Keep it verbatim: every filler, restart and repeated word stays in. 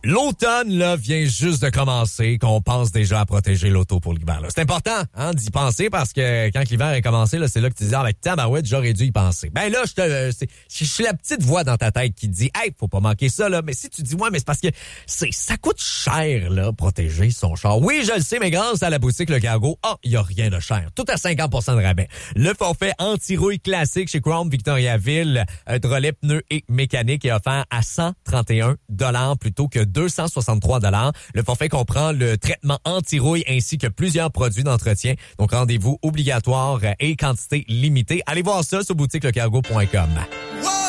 L'automne, là, vient juste de commencer, qu'on pense déjà à protéger l'auto pour l'hiver, là. C'est important, hein, d'y penser parce que quand l'hiver est commencé, là, c'est là que tu dis, ah, ben, tabarouette, j'aurais dû y penser. Ben, là, je te, euh, c'est, je suis la petite voix dans ta tête qui dit, hey, faut pas manquer ça, là. Mais si tu dis, ouais, mais c'est parce que c'est, ça coûte cher, là, protéger son char. Oui, je le sais, mais grâce à la boutique Le Cargo, ah, oh, il y a rien de cher. Tout à cinquante pour cent de rabais. Le forfait anti-rouille classique chez Crown Victoriaville, euh, drolet, pneus et mécanique est offert à cent trente et un dollars plutôt que deux cent soixante-trois dollars. Le forfait comprend le traitement anti-rouille ainsi que plusieurs produits d'entretien. Donc, rendez-vous obligatoire et quantité limitée. Allez voir ça sur boutique le cargo point com.